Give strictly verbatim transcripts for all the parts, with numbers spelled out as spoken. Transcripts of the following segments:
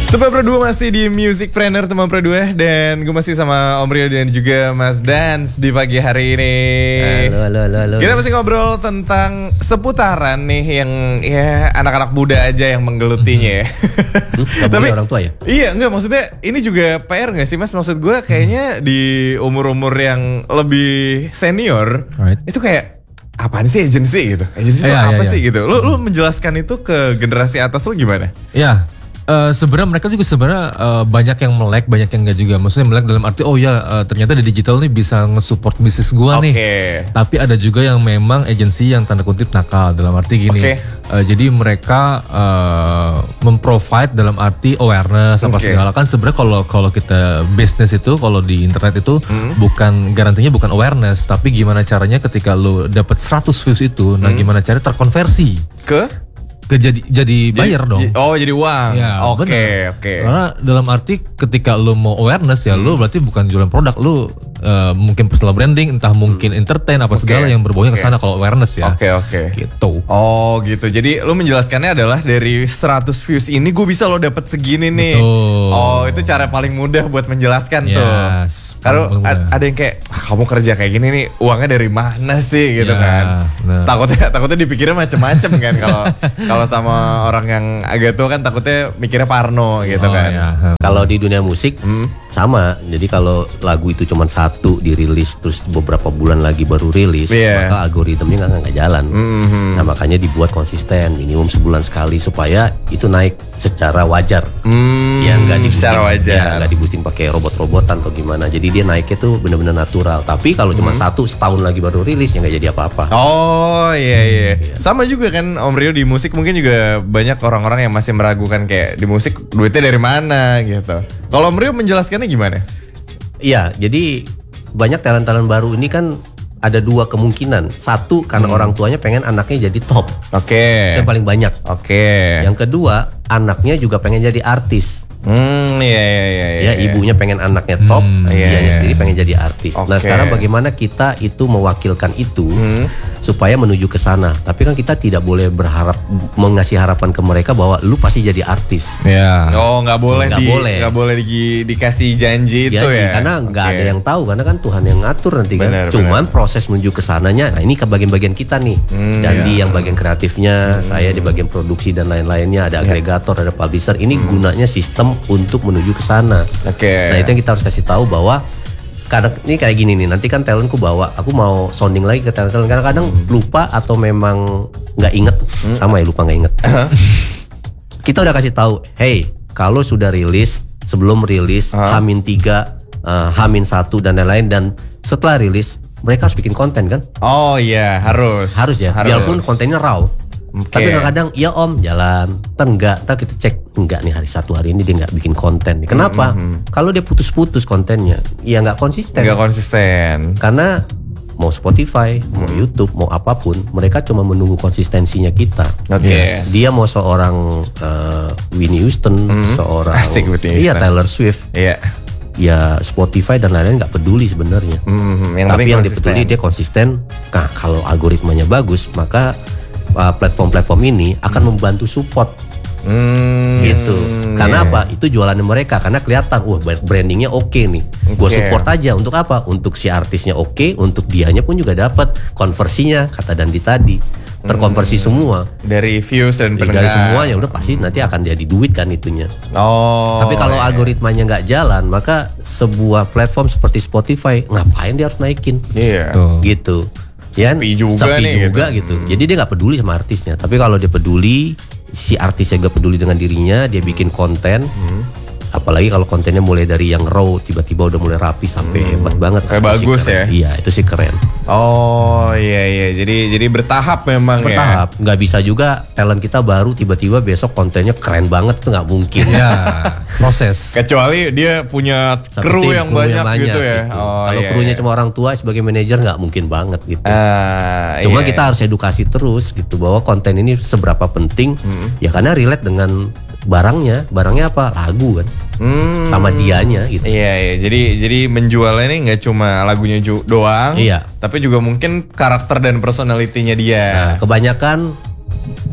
Teman Berdua masih di Musicpreneur teman berdua. Dan gue masih sama Om Rio dan juga Mas Dance di pagi hari ini. Halo, halo, halo, halo. Kita masih ngobrol tentang seputaran nih yang ya anak-anak muda aja yang menggelutinya ya. Hmm, Tapi orang tua ya? Iya enggak, maksudnya ini juga P R gak sih Mas? Maksud gue kayaknya di umur-umur yang lebih senior, right, itu kayak apaan sih agency gitu? Agency itu ya, apa ya, sih ya. gitu? Lu lu menjelaskan itu ke generasi atas lu gimana? Ya. Uh, sebenarnya mereka juga sebenarnya uh, banyak yang melek, banyak yang enggak juga. Maksudnya melek dalam arti oh ya uh, ternyata di digital nih bisa nge-support bisnis gua okay. nih. Tapi ada juga yang memang agensi yang tanda kutip nakal dalam arti gini. Okay. Uh, jadi mereka uh, memprovide dalam arti awareness apa okay. segala kan sebenarnya kalau kalau kita bisnis itu kalau di internet itu hmm. bukan garantinya bukan awareness, tapi gimana caranya ketika lu dapat seratus views itu, hmm. nah gimana caranya terkonversi ke Ke jadi jadi bayar jadi, dong. Oh jadi uang. Ya, oke okay, oke. Okay. Karena dalam arti ketika lu mau awareness ya hmm. lu berarti bukan jualan produk, lu uh, mungkin personal branding, entah mungkin hmm. entertain apa okay. segala yang berbaunya okay. ke sana kalau awareness ya. Oke okay, oke. Okay. Gitu. Oh gitu. Jadi lu menjelaskannya adalah dari seratus views ini gue bisa lo dapet segini nih. Betul. Oh itu cara paling mudah buat menjelaskan yes, tuh. Kalau ada yang kayak ah, kamu kerja kayak gini nih uangnya dari mana sih gitu ya, kan. Nah. Takutnya takutnya dipikirnya macem-macem kan kalau kalau sama orang yang agak tua kan takutnya mikirnya parno gitu oh, kan. Ya. Kalau di dunia musik hmm. sama. Jadi kalau lagu itu cuma satu dirilis terus beberapa bulan lagi baru rilis, yeah. maka algoritmanya nggak nggak jalan. Mm-hmm. Nah makanya dibuat konsisten minimum sebulan sekali supaya itu naik secara wajar. Mm, ya nggak di secara wajar. Ya nggak di-boosting pakai robot-robotan atau gimana. Jadi dia naiknya tuh benar-benar natural. Tapi kalau cuma mm-hmm. satu setahun lagi baru rilis ya nggak jadi apa-apa. Oh iya iya. Hmm, sama juga kan Om Rio di musik mungkin juga banyak orang-orang yang masih meragukan kayak di musik duitnya dari mana gitu. Kalau Om Rio menjelaskannya gimana? Iya, jadi banyak talent-talent baru ini kan ada dua kemungkinan. Satu karena hmm. orang tuanya pengen anaknya jadi top. Oke. Okay. Yang paling banyak. Oke. Okay. Yang kedua, anaknya juga pengen jadi artis. Hmm, iya iya iya. Ya, ibunya pengen anaknya top, hmm, iya, dianya iya. sendiri pengen jadi artis. Okay. Nah, sekarang bagaimana kita itu mewakilkan itu hmm. supaya menuju ke sana. Tapi kan kita tidak boleh berharap mengasih harapan ke mereka bahwa lu pasti jadi artis. Ya. Oh, nggak boleh nggak di boleh. nggak boleh di, dikasih janji itu ya. ya. Karena nggak okay. ada yang tahu karena kan Tuhan yang ngatur nanti kan. Bener, Cuman bener. proses menuju ke sananya. Nah, ini ke bagian-bagian kita nih. Hmm, Dandi ya. yang bagian kreatifnya, hmm. saya di bagian produksi dan lain-lainnya, ada agregator, ada publisher. Ini hmm. gunanya sistem untuk menuju ke sana. Oke. Okay. Nah, itu yang kita harus kasih tahu bahwa kadang ini kayak gini nih, nanti kan talentku bawa, aku mau sounding lagi ke talent-talent, kadang-kadang hmm. lupa atau memang nggak inget, hmm. sama ya lupa nggak inget. Kita udah kasih tahu, hey, kalau sudah rilis, sebelum rilis, uh-huh. Hamin tiga, uh, Hamin satu dan lain-lain, dan setelah rilis, mereka harus bikin konten kan? Oh iya, harus. Harus ya, harus. Biarpun kontennya raw. Okay. Tapi kadang-kadang ya om jalan, ntar enggak, ntar kita cek enggak nih hari satu hari ini dia nggak bikin konten. Kenapa? Mm-hmm. Kalau dia putus-putus kontennya, ya nggak konsisten. Nggak konsisten. Karena mau Spotify, mm. mau YouTube, mau apapun, mereka cuma menunggu konsistensinya kita. Oke. Okay. Dia mau seorang uh, Whitney Houston, mm-hmm. seorang, asik Whitney Houston. Iya Taylor Swift. Iya. Ya Spotify dan lain-lain nggak peduli sebenarnya. Mm-hmm. Yang Tapi yang konsisten. dipeduli dia konsisten. Nah kalau algoritmanya bagus, maka Uh, platform-platform ini akan hmm. membantu support hmm, gitu. Karena yeah. apa? Itu jualannya mereka. Karena kelihatan, wah brandingnya oke okay nih. Okay. Gue support aja. Untuk apa? Untuk si artisnya oke, okay, untuk dianya pun juga dapat konversinya. Kata Dandi tadi terkonversi hmm. semua dari views dan pendengar. Dari semuanya udah pasti nanti akan jadi duit kan itunya. Oh. Tapi kalau yeah. algoritmanya nggak jalan, maka sebuah platform seperti Spotify ngapain dia harus naikin? Iya. Yeah. Gitu. Ya, sepi juga sepi nih juga gitu. gitu. Hmm. Jadi dia nggak peduli sama artisnya. Tapi kalau dia peduli, si artisnya gak peduli dengan dirinya, dia bikin konten. Hmm. Apalagi kalau kontennya mulai dari yang raw, tiba-tiba udah mulai rapi sampai hmm. hebat banget. Kayak bagus ya? Iya, itu sih keren. Oh iya iya, jadi jadi bertahap memang bertahap. ya. Bertahap, nggak bisa juga talent kita baru tiba-tiba besok kontennya keren banget, itu nggak mungkin. Ya, proses. Kecuali dia punya kru yang, banyak, yang banyak gitu ya. Gitu. Oh, kalau iya, krunya iya. cuma orang tua sebagai manajer nggak mungkin banget gitu. Uh, Cuma iya, kita iya. harus edukasi terus gitu bahwa konten ini seberapa penting. Hmm. Ya karena relate dengan barangnya, barangnya apa? Lagu kan. Hmm. Sama dianya gitu. Iya iya. Jadi jadi menjualnya ini nggak cuma lagunya ju- doang. Iya. Tapi juga mungkin karakter dan personality-nya dia. Nah, kebanyakan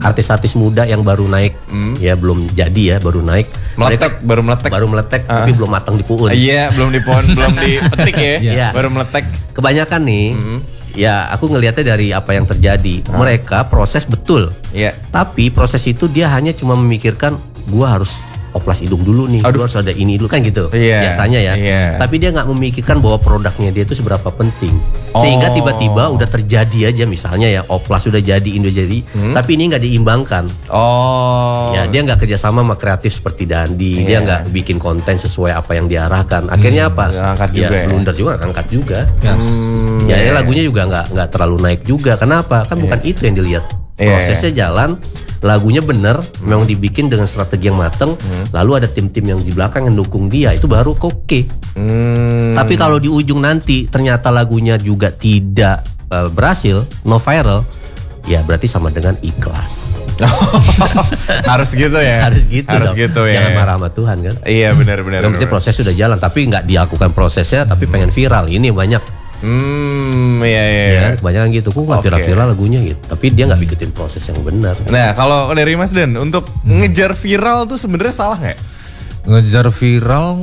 artis-artis muda yang baru naik, hmm. ya belum jadi ya, baru naik. Meletek, baru meletek. Baru meletek, uh. tapi belum matang di puun. Iya, belum di puun, belum dipetik ya, yeah. baru meletek. Kebanyakan nih, hmm. ya aku ngelihatnya dari apa yang terjadi. Uh. Mereka proses betul, yeah. tapi proses itu dia hanya cuma memikirkan, gua harus oplas hidung dulu nih, gua harus ada ini dulu kan gitu, yeah. biasanya ya. Yeah. Tapi dia nggak memikirkan bahwa produknya dia itu seberapa penting, sehingga oh. tiba-tiba udah terjadi aja misalnya ya oplas sudah jadi, ini udah jadi, hmm? tapi ini nggak diimbangkan. Oh. Ya dia nggak kerjasama sama kreatif seperti Dandi, yeah. dia nggak bikin konten sesuai apa yang diarahkan. Akhirnya hmm, apa? Angkat ya juga blunder ya? juga, angkat juga. Yes. Hmm, ya yeah. ini lagunya juga nggak nggak terlalu naik juga. Kenapa? Kan yeah. bukan itu yang dilihat. Prosesnya yeah. jalan, lagunya bener, hmm. memang dibikin dengan strategi yang mateng, hmm. lalu ada tim-tim yang di belakang yang dukung dia, itu baru oke. Okay. Hmm. Tapi kalau di ujung nanti ternyata lagunya juga tidak uh, berhasil, no viral, ya berarti sama dengan ikhlas. Harus gitu ya. Harus gitu. Harus dong. gitu ya. Jangan marah sama Tuhan kan. Iya benar-benar. Yang penting proses sudah jalan, tapi nggak dilakukan prosesnya, tapi pengen viral. Ini banyak. Hmm, iya iya. Ya, kebanyakan gitu, kok nggak okay. viral-viral lagunya gitu. Tapi dia nggak bikin proses yang benar. Nah, kalau dari Mas Dan, untuk hmm. ngejar viral tuh sebenarnya salah nggak? Ngejar viral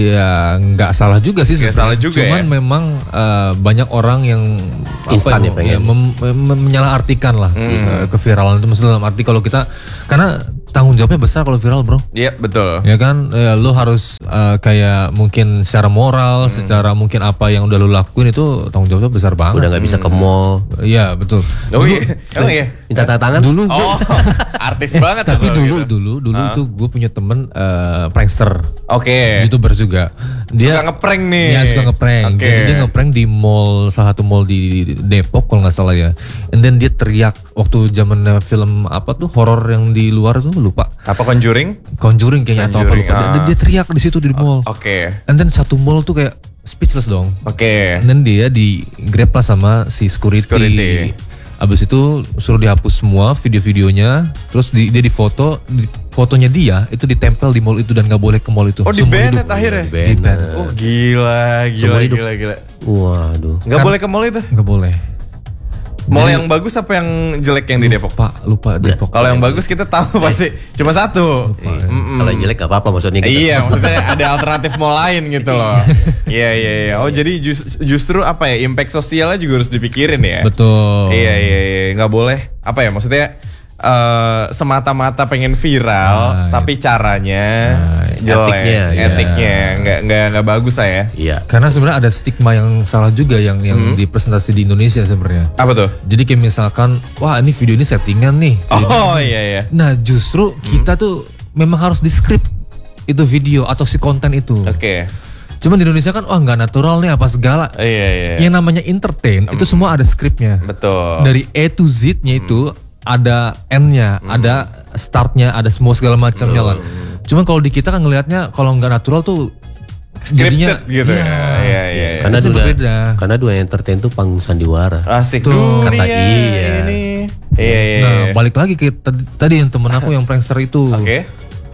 ya nggak salah juga sih sebenarnya. Salah juga. Cuman ya? memang uh, banyak orang yang instan ya, ya, mem, mem, menyalahartikan lah hmm. uh, keviralan itu. Maksudnya dalam arti kalau kita, karena tanggung jawabnya besar kalau viral bro. Iya betul. Ya kan, ya, lu harus uh, kayak mungkin secara moral, hmm. secara mungkin apa yang udah lu lakuin itu tanggung jawabnya besar banget. Udah nggak bisa ke mall. Iya betul. Oh iya, emang iya. Minta tanda tangan. Dulu. Oh, artis banget. Tapi dulu, gitu. dulu, dulu uh. itu gue punya temen uh, prankster. Oke. Okay. YouTuber juga. Dia suka ngeprank nih. Iya suka ngeprank. Okay. Jadi dia ngeprank di mall, salah satu mall di Depok kalau nggak salah ya. And then dia teriak waktu zaman film apa tuh horor yang di luar tuh lupa. Apa Conjuring? Conjuring kayaknya atau apa lupa. Ah. Dia, dia teriak di situ di mall. Oke. Okay. And then satu mall tuh kayak speechless dong. Oke. Okay. And then dia di grab lah sama si security. security. Abis itu suruh dihapus semua video-videonya, terus di, dia difoto, di, fotonya dia itu ditempel di mall itu dan nggak boleh ke mall itu. Oh di banned akhirnya? Di banned. Oh gila, gila, gila, gila. Waduh. Nggak kan, boleh ke mall itu? Nggak boleh. Mall Jadi, yang bagus apa yang jelek yang di Depok? Lupa, lupa Depok. Kalau yang bagus kita tahu pasti cuma satu. Ya. Kalau yang jelek gak apa-apa maksudnya gitu. Iya, maksudnya ada alternatif mall lain gitu loh. Iya, iya, iya. Oh jadi just, justru apa ya, impact sosialnya juga harus dipikirin ya. Betul. Iya, iya, iya. Nggak boleh, apa ya maksudnya uh, semata-mata pengen viral, nah, tapi caranya nah, jelek, etiknya, etiknya ya. nggak nggak nggak bagus lah ya. Iya. Karena sebenarnya ada stigma yang salah juga yang yang hmm. dipresentasi di Indonesia sebenarnya. Apa tuh? Jadi kayak misalkan, wah ini video ini settingan nih. Oh ini. iya iya. Nah justru kita hmm. tuh memang harus di script itu video atau si konten itu. Oke. Okay. Cuman di Indonesia kan, wah nggak natural nih apa segala. Iya iya. Yang namanya entertain um, itu semua ada skripnya. Betul. Dari A to Z-nya itu hmm. ada N-nya, hmm. ada start-nya, ada semua segala macamnya lah. Cuman kalau di kita kan ngelihatnya kalau nggak natural tuh jadinya gitu ya. Iya iya. Ya. Karena itu dua, beda. Karena dua entertain tuh panggung sandiwara. Asik tuh. Dunia kata iya. Ini. Iya iya. Nah balik lagi ke tadi, tadi yang temen aku yang prankster itu. Oke. Okay.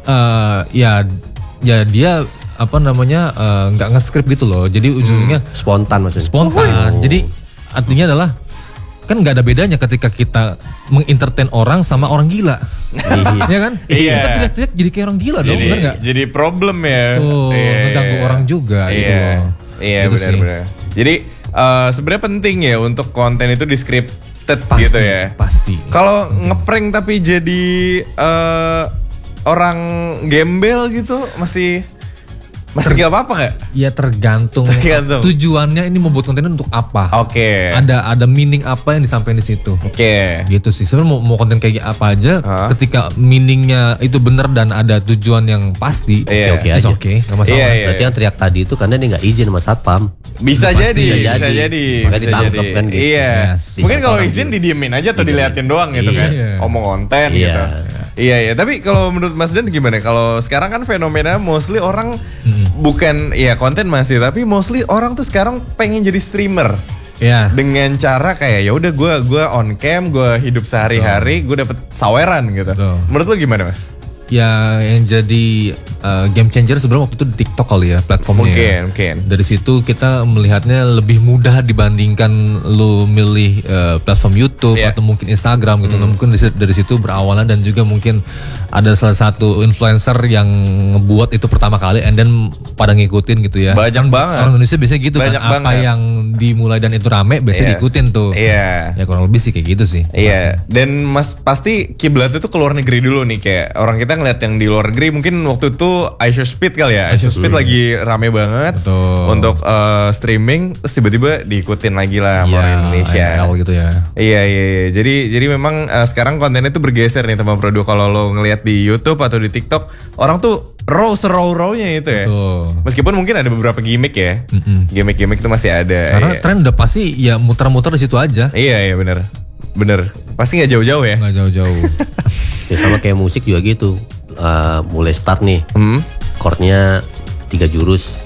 Uh, ya ya dia apa namanya nggak uh, nge-script gitu loh. Jadi ujungnya hmm, spontan maksudnya. Spontan. Oh. Jadi artinya adalah kan nggak ada bedanya ketika kita mengentertain orang sama orang gila. Iya kan? Iya. Kita teriak-teriak jadi kayak orang gila dong, benar nggak? Jadi problem ya. Tuh, iya, ngeganggu orang juga iya, gitu loh. Iya gitu benar-benar. Jadi uh, sebenarnya penting ya untuk konten itu di scripted pasti, gitu ya. Pasti. Kalau ngeprank tapi jadi uh, orang gembel gitu masih Masih Ter- gak apa-apa gak? Ya tergantung, tergantung tujuannya ini membuat konten untuk apa. Oke. Okay. Ada ada meaning apa yang disampaikan di situ. Oke. Okay. Gitu sih. Sebenarnya mau, mau konten kayak apa aja, huh? ketika meaningnya itu benar dan ada tujuan yang pasti, yeah. oke okay, aja. Oke, okay, nggak masalah. Yeah, yeah, Berarti yang teriak tadi itu karena dia nggak izin sama satpam. Bisa jadi, bisa, bisa jadi, jadi. Maka ditangkap kan gitu. Iya. Yes. Mungkin kalau izin didiemin aja atau diliatin doang gitu kan. Iya. Omong konten iya. gitu. Iya iya, tapi kalau menurut Mas Dan gimana? Kalau sekarang kan fenomena mostly orang hmm. bukan ya konten masih, tapi mostly orang tuh sekarang pengen jadi streamer. Ya. Dengan cara kayak ya udah gue gue on cam, gue hidup sehari-hari, gue dapet saweran gitu. Betul. Menurut lo gimana Mas? Ya yang jadi uh, game changer sebenarnya waktu itu di TikTok kali ya platformnya. Mungkin, ya. mungkin. Dari situ kita melihatnya lebih mudah dibandingkan lu milih uh, platform YouTube yeah. atau mungkin Instagram gitu. Hmm. Mungkin dari situ berawalan dan juga mungkin ada salah satu influencer yang ngebuat itu pertama kali and then pada ngikutin gitu ya. Banyak banget. Orang Indonesia biasanya gitu Banyak kan. Apa banget. yang dimulai dan itu rame biasanya yeah. diikutin tuh. Iya. Yeah. Ya kurang lebih sih kayak gitu sih. Iya. Yeah. Dan mas pasti kiblatnya tuh keluar negeri dulu nih, kayak orang kita ngeliat yang di luar negeri mungkin waktu itu iShowSpeed kali ya. iShowSpeed lagi rame banget. Betul. Untuk uh, streaming, terus tiba-tiba diikutin lagi lah sama yeah, Indonesia. I R L gitu ya. Iya iya iya. Jadi jadi memang uh, sekarang kontennya tuh bergeser nih teman produk. Kalau lo ngeliat di YouTube atau di TikTok, orang tuh raw seraw-rawnya itu ya. Betul. Meskipun mungkin ada beberapa gimmick ya. Mm-mm. Gimmick-gimmick itu masih ada. Karena iya. tren udah pasti ya muter-muter di situ aja. Iya iya benar. Bener. Pasti nggak jauh-jauh ya. Nggak jauh-jauh. Ya sama kayak musik juga gitu. Uh, mulai start nih, hmm? chordnya tiga jurus,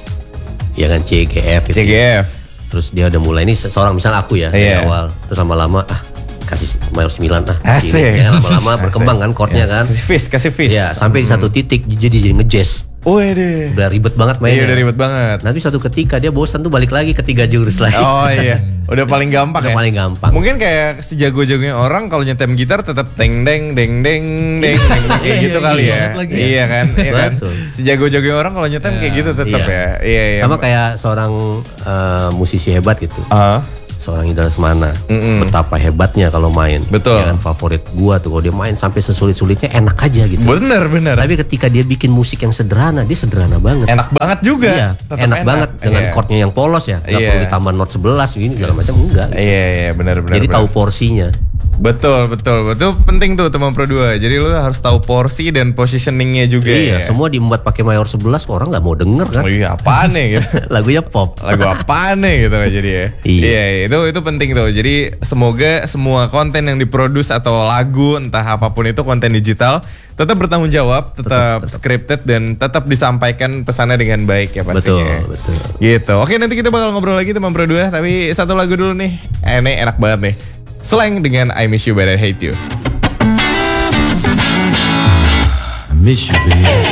ya kan C G F. Gitu. C G F. Terus dia udah mulai, ini seorang misal aku ya yeah. dari awal, terus lama-lama ah kasih mayor sembilan ah. Asik. Ya, lama-lama berkembang kan chordnya yes. kan. Kasih fish, kasih fish. Ya sampai hmm. di satu titik jadi jadi ngejazz. Oh deh. Udah ribet banget mainnya. Iya udah ribet banget. Nanti suatu ketika dia bosan tuh balik lagi ke tiga jurus lagi. Oh iya. Udah paling gampang udah ya. paling gampang. Mungkin kayak sejago-jagonya orang kalau nyetem gitar tetap deng deng deng deng deng kayak gitu kali ya. Iya kan? Iya kan? Sejago-jagonya orang kalau nyetem kayak gitu tetap ya. Iya iya. Sama kayak seorang uh, musisi hebat gitu. Uh. Seorang Indra Lesmana, Mm-mm. betapa hebatnya kalau main. Betul. Yang favorit gua tuh kalau dia main sampai sesulit-sulitnya enak aja gitu. Bener bener. Tapi ketika dia bikin musik yang sederhana, dia sederhana banget. Enak banget juga. Iya, enak, enak banget dengan yeah. chordnya yang polos ya. Gak yeah. perlu ditambah not sebelas ini segala macam enggak. Iya yeah, iya yeah, benar benar. Jadi bener. Tahu porsinya. Betul betul betul penting tuh teman Pro dua. Jadi lu harus tahu porsi dan positioningnya juga. Iya, ya. Semua diembat pakai mayor sebelas orang nggak mau denger kan? Oh iya apaan nih gitu. Lagunya pop. Lagu apaan nih gitu kan jadi ya. Iya. iya itu itu penting tuh. Jadi semoga semua konten yang diproduce atau lagu entah apapun itu konten digital tetap bertanggung jawab, tetap, tetap scripted dan tetap disampaikan pesannya dengan baik ya pastinya. Betul, betul. Gitu. Oke nanti kita bakal ngobrol lagi teman Pro dua. Tapi satu lagu dulu nih. Eh, ini enak banget nih. Slang dengan I Miss You But I Hate You. I miss you, baby.